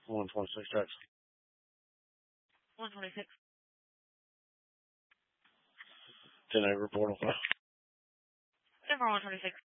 126 text. 126. 10 report on file. 10-126.